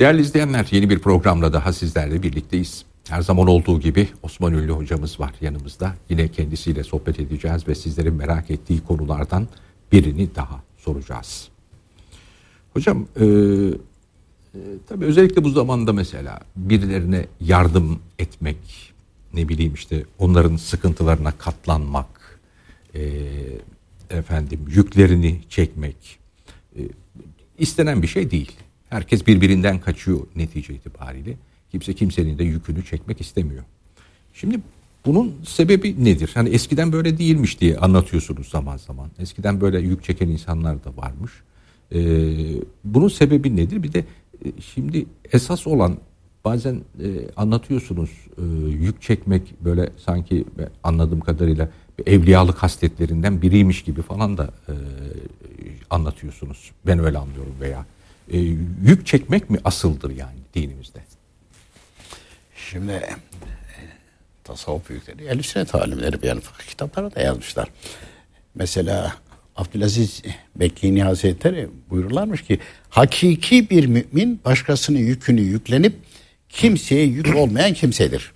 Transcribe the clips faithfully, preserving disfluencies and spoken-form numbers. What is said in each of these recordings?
Değerli izleyenler, yeni bir programla daha sizlerle birlikteyiz. Her zaman olduğu gibi Osman Ünlü hocamız var yanımızda. Yine kendisiyle sohbet edeceğiz ve sizlerin merak ettiği konulardan birini daha soracağız. Hocam, e, e, tabii özellikle bu zamanda mesela birilerine yardım etmek, ne bileyim işte onların sıkıntılarına katlanmak, e, efendim yüklerini çekmek e, istenen bir şey değil. Herkes birbirinden kaçıyor netice itibariyle. Kimse kimsenin de yükünü çekmek istemiyor. Şimdi bunun sebebi nedir? Hani eskiden böyle değilmiş diye anlatıyorsunuz zaman zaman. Eskiden böyle yük çeken insanlar da varmış. Ee, bunun sebebi nedir? Bir de e, şimdi esas olan bazen e, anlatıyorsunuz e, yük çekmek böyle sanki anladığım kadarıyla evliyalık hasletlerinden biriymiş gibi falan da e, anlatıyorsunuz. Ben öyle anlıyorum veya. E, yük çekmek mi asıldır yani dinimizde? Şimdi e, tasavvuf büyükleri, ehl-i sünnet alimleri yani fıkıh kitapları da yazmışlar. Mesela Abdülaziz Bekkini Hazretleri buyururlarmış ki hakiki bir mümin başkasının yükünü yüklenip kimseye yük olmayan kimsedir.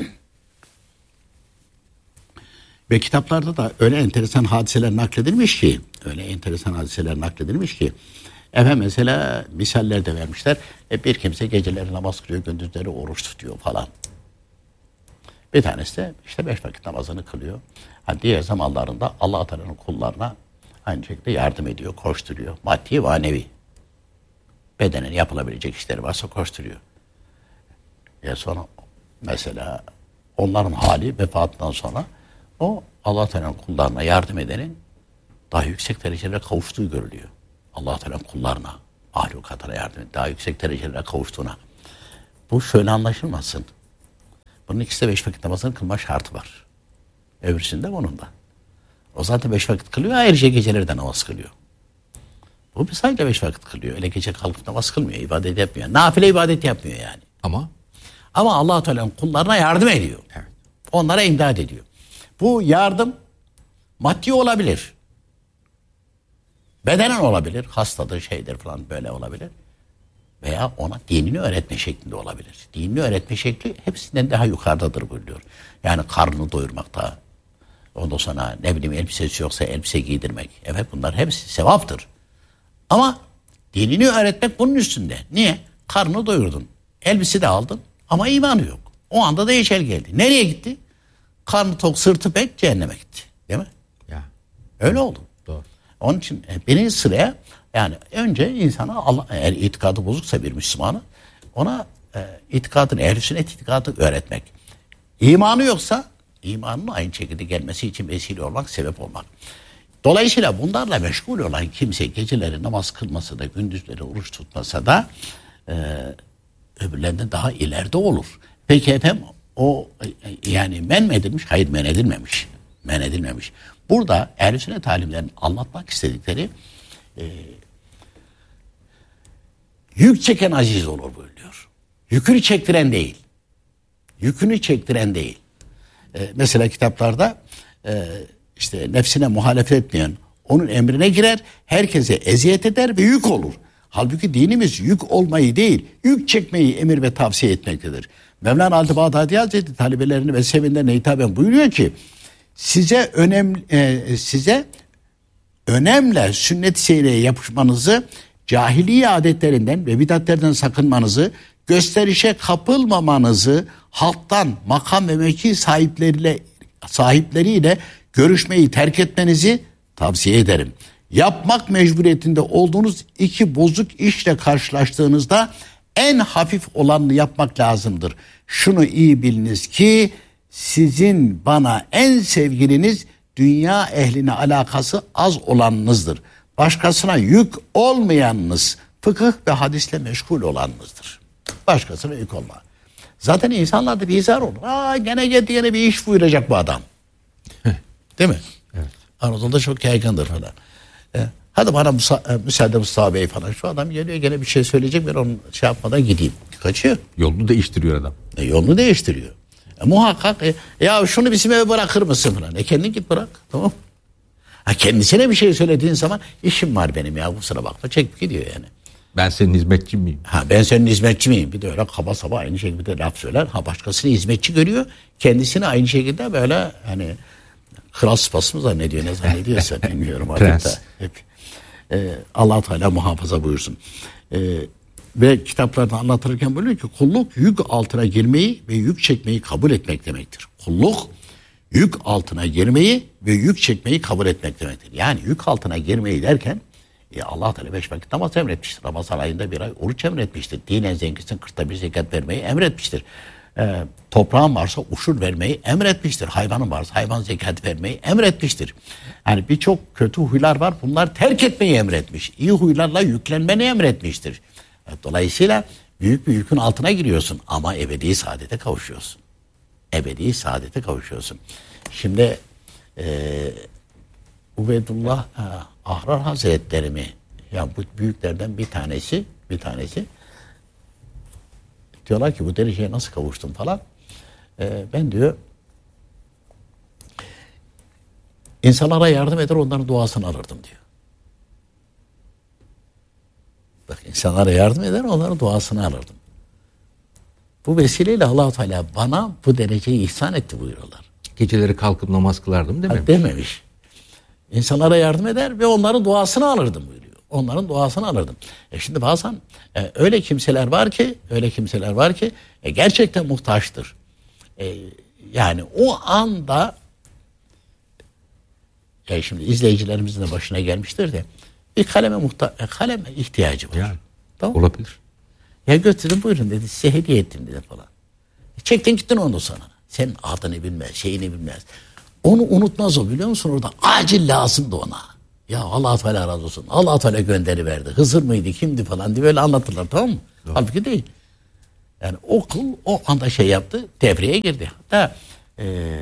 Ve kitaplarda da öyle enteresan hadiseler nakledilmiş ki öyle enteresan hadiseler nakledilmiş ki efendim mesela misaller de vermişler. E bir kimse geceleri namaz kılıyor, gündüzleri oruç tutuyor falan. Bir tanesi de işte beş vakit namazını kılıyor. Ha, diğer zamanlarında Allah Teala'nın kullarına aynı şekilde yardım ediyor, koşturuyor. Maddi ve manevi. Bedenen yapılabilecek işleri varsa koşturuyor. Ya sonra mesela onların hali vefatından sonra o Allah Teala'nın kullarına yardım edenin daha yüksek derecelere kavuştuğu görülüyor. Allah Teala'nın kullarına, mahlukatına yardım et, daha yüksek derecelere kavuştuğuna. Bu şöyle anlaşılmasın. Bunun ikisi de beş vakit namazını kılma şartı var. Öbürsünde bunun da. O zaten beş vakit kılıyor, ayrıca geceleri de namaz kılıyor. Bu bir sadece beş vakit kılıyor. Öyle gece kalkıp namaz kılmıyor, ibadet yapmıyor. Nafile ibadet yapmıyor yani. Ama? Ama Allah Teala'nın kullarına yardım ediyor. Evet. Onlara imdad ediyor. Bu yardım maddi olabilir. Bedenen olabilir, hastadır, şeydir falan böyle olabilir. Veya ona dinini öğretme şeklinde olabilir. Dinini öğretme şekli hepsinden daha yukarıdadır buyuruyor. Yani karnını doyurmakta, ondan sonra ne bileyim elbisesi yoksa elbise giydirmek. Evet bunlar hepsi sevaptır. Ama dinini öğretmek bunun üstünde. Niye? Karnını doyurdun, elbise de aldın ama imanı yok. O anda da ecel geldi. Nereye gitti? Karnı tok, sırtı pek cehenneme gitti. Değil mi? Ya. Öyle oldu. Doğru. Onun için birinci sıraya yani önce insana Allah, eğer itikadı bozuksa bir Müslümanı ona e, itikadını, ehl-i sünnet itikadı öğretmek. İmanı yoksa imanın aynı şekilde gelmesi için vesile olmak, sebep olmak. Dolayısıyla bunlarla meşgul olan kimse geceleri namaz kılmasa da gündüzleri oruç tutmasa da e, öbürlerinden daha ileride olur. Peki efendim o e, yani men mi edilmiş? Hayır, men edilmemiş. Men edilmemiş. Burada ehl-i sünnet alimlerin anlatmak istedikleri e, yük çeken aziz olur buyuruyor. Yükünü çektiren değil. Yükünü çektiren değil. E, mesela kitaplarda e, işte nefsine muhalefet etmeyen onun emrine girer, herkese eziyet eder ve yük olur. Halbuki dinimiz yük olmayı değil, yük çekmeyi emir ve tavsiye etmektedir. Mevlana Altı Bağdadi Hazretleri talebelerini ve sevenlerine hitaben buyuruyor ki size önemli e, size önemle sünnet-i seniyeye yapışmanızı, cahiliye adetlerinden ve bidatlerden sakınmanızı, gösterişe kapılmamanızı, halktan makam ve mevki sahipleriyle sahipleriyle görüşmeyi terk etmenizi tavsiye ederim. Yapmak mecburiyetinde olduğunuz iki bozuk işle karşılaştığınızda en hafif olanını yapmak lazımdır. Şunu iyi biliniz ki sizin bana en sevgiliniz dünya ehline alakası az olanınızdır. Başkasına yük olmayanınız, fıkıh ve hadisle meşgul olanınızdır. Başkasına yük olma. Zaten insanlarda bir izar olur. Aa gene geldi gene bir iş buyuracak bu adam. Değil mi? Evet. Anadolu'da çok yaygındır falan. E, hadi bana müsa- müsaade Mustafa Bey falan. Şu adam geliyor gene bir şey söyleyecek, ben onu şey yapmadan gideyim. Kaçıyor. Yolunu değiştiriyor adam. E, yolunu değiştiriyor. E, muhakkak e, ya şunu bizim eve bırakır mısın falan. E kendin git bırak. Tamam. Ha, kendisine bir şey söylediğin zaman işim var benim ya kusura bakma çekip gidiyor yani. Ben senin hizmetçin miyim? Ha, ben senin hizmetçi miyim? Bir de öyle kaba saba aynı şekilde laf söyler. Ha, başkasını hizmetçi görüyor. Kendisini aynı şekilde böyle hani kral sıpası mı zannediyor, ne zannediyorsa bilmiyorum artık da. Hep. Ee, Allah Teala muhafaza buyursun. Ee, ve kitaplarda anlatırken buyuruyor ki kulluk yük altına girmeyi ve yük çekmeyi kabul etmek demektir. Kulluk yük altına girmeyi ve yük çekmeyi kabul etmek demektir. Yani yük altına girmeyi derken e, Allah Teala beş vakit namaz emretmiştir. Ramazan ayında bir ay oruç emretmiştir. Dinen zenginsin kırkta bir zekat vermeyi emretmiştir. E, toprağın varsa uşur vermeyi emretmiştir. Hayvanın varsa hayvan zekat vermeyi emretmiştir. Yani birçok kötü huylar var. Bunlar terk etmeyi emretmiş. İyi huylarla yüklenmeni emretmiştir. E, dolayısıyla büyük bir yükün altına giriyorsun ama ebedi saadete kavuşuyorsun. Ebedi saadete kavuşuyorsun. Şimdi e, Ubeydullah e, Ahrar Hazretleri mi? Yani bu büyüklerden bir tanesi, bir tanesi diyorlar ki bu dereceye nasıl kavuştum falan. E, ben diyor insanlara yardım eder, onların duasını alırdım diyor. Bak, insanlara yardım eder, onların duasını alırdım. Bu vesileyle Allah-u Teala bana bu dereceyi ihsan etti buyuruyorlar. Geceleri kalkıp namaz kılardım dememiş. Ha, dememiş. İnsanlara yardım eder ve onların duasını alırdım buyuruyor. Onların duasını alırdım. E şimdi bazen e, öyle kimseler var ki, öyle kimseler var ki e, gerçekten muhtaçtır. E, yani o anda e, şimdi izleyicilerimizin de başına gelmiştir de bir kaleme muhta e, kaleme ihtiyacı var. Yani, tamam. Olabilir. Ya götürdüm buyurun dedi, size hediye ettim dedi falan. E, çektin gittin onu sana. Senin adını bilmez, şeyini bilmez. Onu unutmaz o, biliyor musun, orada acil lazımdı ona. Ya Allah Teala razı olsun. Allah Teala gönderiverdi. Hızır mıydı, kimdi falan diye böyle anlatırlar, tamam mı? Doğru. Halbuki değil. Yani o kul o anda şey yaptı, devreye girdi. Hatta ee,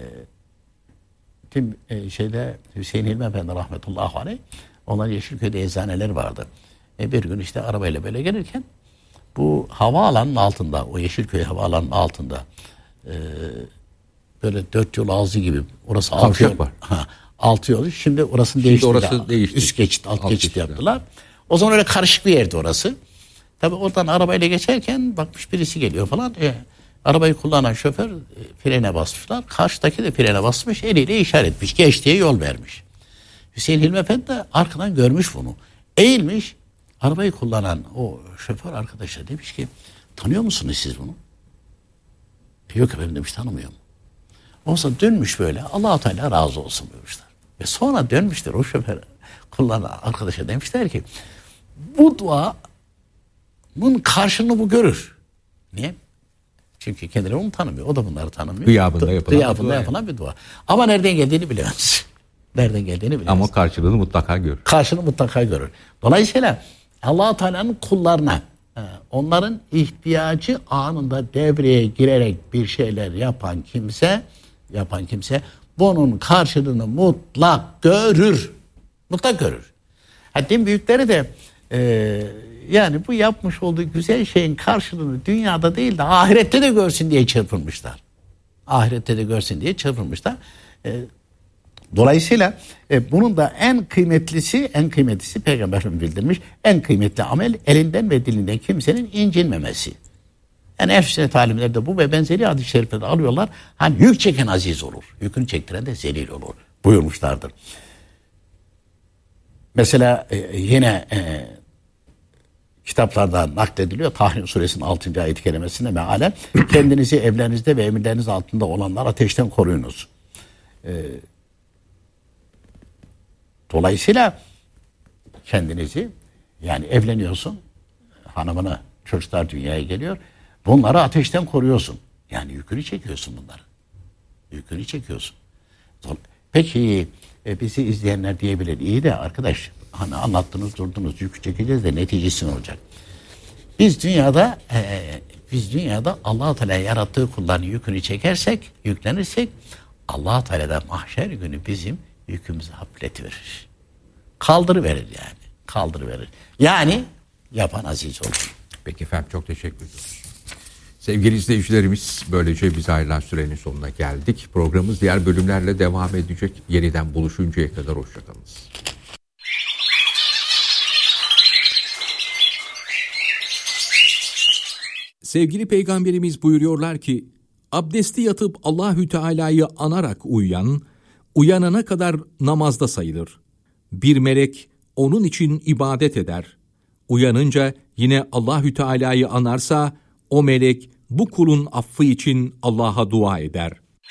tim, e, şeyde Hüseyin Hilmi Efendi rahmetullahi aleyh, onların Yeşilköy'de eczaneleri vardı. E, bir gün işte arabayla böyle gelirken bu havaalanının altında, o Yeşilköy havaalanının altında e, böyle dört yol ağzı gibi, orası altı yol var. Ha, altı yol. Şimdi orasını Şimdi değiştirdiler. orası değişti. Üst geçit, alt, alt geçit, geçit yaptılar. Yani. O zaman öyle karışık bir yerdi orası. Tabii oradan arabayla geçerken bakmış birisi geliyor falan. E, arabayı kullanan şoför e, frene basmışlar. Karşıdaki de frene basmış, eliyle işaret etmiş. Geç diye yol vermiş. Hüseyin Hilmi Efendi de arkadan görmüş bunu. Eğilmiş. Arabayı kullanan o şoför arkadaşa demiş ki, tanıyor musunuz siz bunu? E, yok efendim demiş, tanımıyorum. Olsa dönmüş böyle, Allah-u Teala razı olsun buyurmuşlar. Ve sonra dönmüşler o şoför kullanan arkadaşa, demişler ki bu duanın karşılığını bu görür. Niye? Çünkü kendileri onu tanımıyor. O da bunları tanımıyor. Gıyabında yapılan, Gıyabında bir, yapılan bir dua. Ama nereden geldiğini bilemez. Nereden geldiğini bilemez. Ama karşılığını mutlaka görür. Karşılığını mutlaka görür. Dolayısıyla Allah-u Teala'nın kullarına onların ihtiyacı anında devreye girerek bir şeyler yapan kimse yapan kimse bunun karşılığını mutlak görür. Mutlak görür. Hatta büyükleri de e, yani bu yapmış olduğu güzel şeyin karşılığını dünyada değil de ahirette de görsün diye çırpınmışlar. Ahirette de görsün diye çırpınmışlar. E, dolayısıyla e, bunun da en kıymetlisi, en kıymetlisi Peygamberimiz bildirmiş. En kıymetli amel elinden ve dilinden kimsenin incinmemesi. Yani ehl-i sünnet alimleri de bu ve benzeri hadis-i şerifleri alıyorlar. Hani yük çeken aziz olur. Yükünü çektiren de zelil olur buyurmuşlardır. Mesela e, yine e, kitaplarda naklediliyor. Tahrim suresinin altıncı ayet-i kerimesinde mealen kendinizi evlerinizde ve emirleriniz altında olanlar ateşten koruyunuz. E, dolayısıyla kendinizi, yani evleniyorsun, hanımını, çocuklar dünyaya geliyor. Bunları ateşten koruyorsun. Yani yükünü çekiyorsun bunları. Yükünü çekiyorsun. Peki e, bizi izleyenler diyebilir, iyi de arkadaş hani anlattınız durdunuz, yükü çekeceğiz de neticesi ne olacak? Biz dünyada e, biz dünyada Allah-u Teala yarattığı kulların yükünü çekersek, yüklenirsek Allah-u Teala da mahşer günü bizim yükümüzü hafifletiverir. Kaldırıverir yani. Kaldırıverir. Yani yapan aziz olur. Peki efendim, çok teşekkür ediyoruz. Sevgili izleyicilerimiz, böylece biz ayrılan sürenin sonuna geldik. Programımız diğer bölümlerle devam edecek. Yeniden buluşuncaya kadar hoşçakalınız. Sevgili Peygamberimiz buyuruyorlar ki, abdesti yatıp Allahü Teala'yı anarak uyuyan, uyanana kadar namazda sayılır. Bir melek onun için ibadet eder. Uyanınca yine Allahü Teala'yı anarsa, o melek bu kulun affı için Allah'a dua eder.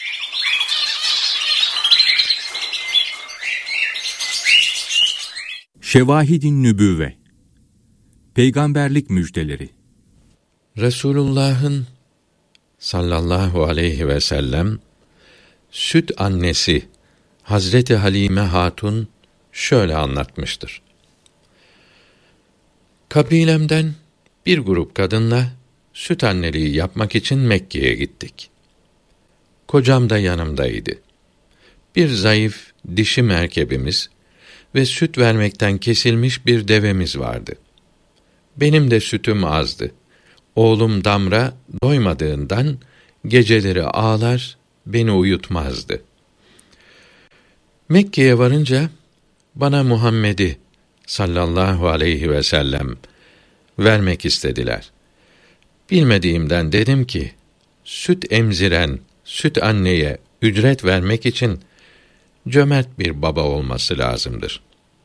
Şevahid-i Nübüvve, Peygamberlik müjdeleri. Resulullah'ın sallallahu aleyhi ve sellem süt annesi Hazreti Halime Hatun şöyle anlatmıştır. Kabilemden bir grup kadınla süt anneliği yapmak için Mekke'ye gittik. Kocam da yanımdaydı. Bir zayıf dişi merkebimiz ve süt vermekten kesilmiş bir devemiz vardı. Benim de sütüm azdı. Oğlum Damra doymadığından geceleri ağlar, beni uyutmazdı. Mekke'ye varınca bana Muhammed'i sallallahu aleyhi ve sellem vermek istediler. Bilmediğimden dedim ki, süt emziren süt anneye ücret vermek için cömert bir baba olması lazımdır.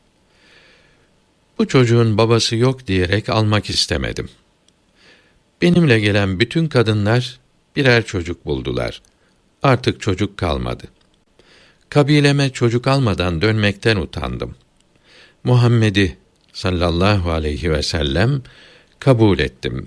Bu çocuğun babası yok diyerek almak istemedim. Benimle gelen bütün kadınlar birer çocuk buldular. Artık çocuk kalmadı. Kabileme çocuk almadan dönmekten utandım. Muhammed'i sallallahu aleyhi ve sellem kabul ettim.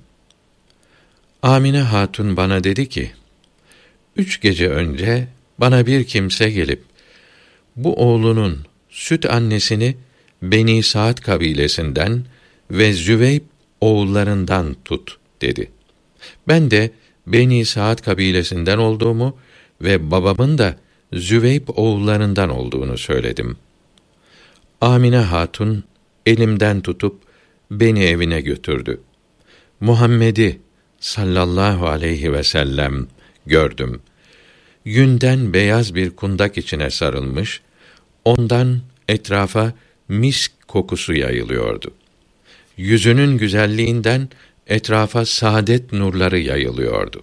Amine Hatun bana dedi ki, üç gece önce bana bir kimse gelip, bu oğlunun süt annesini Beni Saad kabilesinden ve Züveyb oğullarından tut dedi. Ben de Beni Saad kabilesinden olduğumu ve babamın da Züveyb oğullarından olduğunu söyledim. Amine Hatun elimden tutup beni evine götürdü. Muhammed'i sallallahu aleyhi ve sellem gördüm. Yünden beyaz bir kundak içine sarılmış, ondan etrafa misk kokusu yayılıyordu. Yüzünün güzelliğinden etrafa saadet nurları yayılıyordu.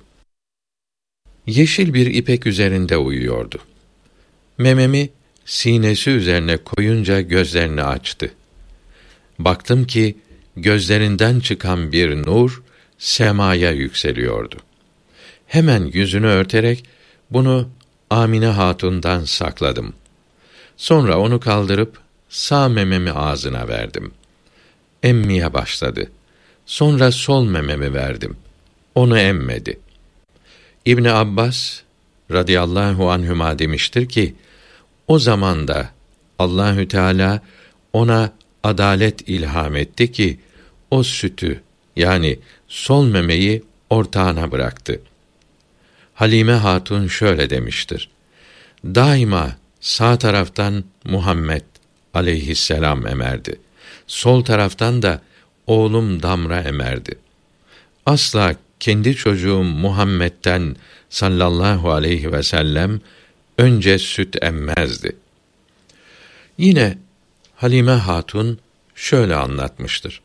Yeşil bir ipek üzerinde uyuyordu. Mememi sinesi üzerine koyunca gözlerini açtı. Baktım ki gözlerinden çıkan bir nur semaya yükseliyordu. Hemen yüzünü örterek bunu Amine Hatun'dan sakladım. Sonra onu kaldırıp sağ mememi ağzına verdim. Emmeye başladı. Sonra sol mememi verdim. Onu emmedi. İbn Abbas radıyallahu anhüma demiştir ki, o zamanda Allahü Teala ona adalet ilham etti ki o sütü, yani sol memeyi ortağına bıraktı. Halime Hatun şöyle demiştir: daima sağ taraftan Muhammed aleyhisselam emerdi. Sol taraftan da oğlum Damra emerdi. Asla kendi çocuğum Muhammed'den sallallahu aleyhi ve sellem önce süt emmezdi. Yine Halime Hatun şöyle anlatmıştır.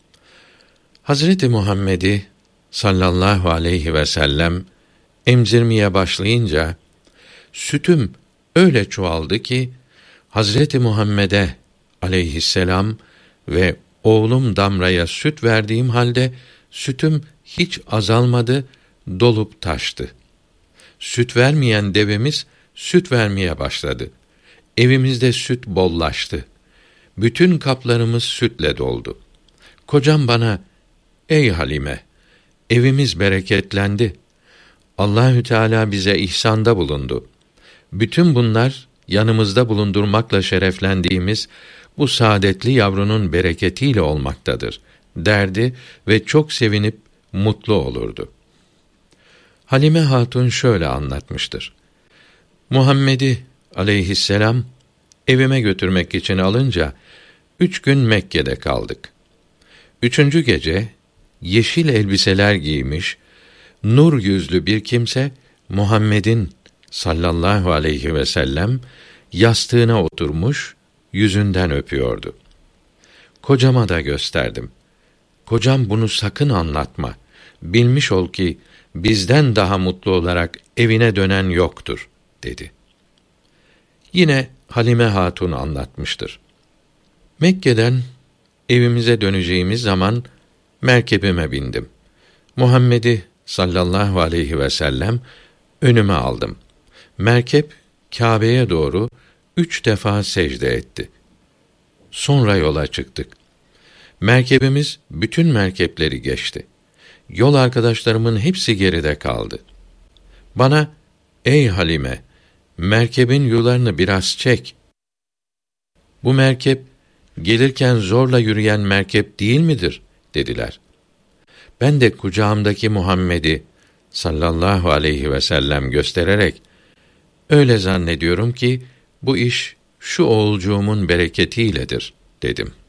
Hazreti Muhammed'i sallallahu aleyhi ve sellem emzirmeye başlayınca sütüm öyle çoğaldı ki Hazreti Muhammed'e aleyhisselam ve oğlum Damra'ya süt verdiğim halde sütüm hiç azalmadı, dolup taştı. Süt vermeyen devemiz süt vermeye başladı. Evimizde süt bollaştı. Bütün kaplarımız sütle doldu. Kocam bana, ey Halime, evimiz bereketlendi. Allahü Teala bize ihsanda bulundu. Bütün bunlar yanımızda bulundurmakla şereflendiğimiz bu saadetli yavrunun bereketiyle olmaktadır derdi ve çok sevinip mutlu olurdu. Halime Hatun şöyle anlatmıştır. Muhammed'i aleyhisselam evime götürmek için alınca üç gün Mekke'de kaldık. Üçüncü gece yeşil elbiseler giymiş, nur yüzlü bir kimse Muhammed'in sallallahu aleyhi ve sellem yastığına oturmuş, yüzünden öpüyordu. Kocama da gösterdim. Kocam bunu sakın anlatma, bilmiş ol ki bizden daha mutlu olarak evine dönen yoktur dedi. Yine Halime Hatun anlatmıştır. Mekke'den evimize döneceğimiz zaman merkebime bindim. Muhammed'i sallallahu aleyhi ve sellem önüme aldım. Merkep Kâbe'ye doğru üç defa secde etti. Sonra yola çıktık. Merkebimiz bütün merkepleri geçti. Yol arkadaşlarımın hepsi geride kaldı. Bana, ey Halime, merkebin yularını biraz çek. Bu merkep, gelirken zorla yürüyen merkep değil midir? Dediler. Ben de kucağımdaki Muhammed'i sallallahu aleyhi ve sellem göstererek, öyle zannediyorum ki, bu iş şu oğulcuğumun bereketiyledir, dedim.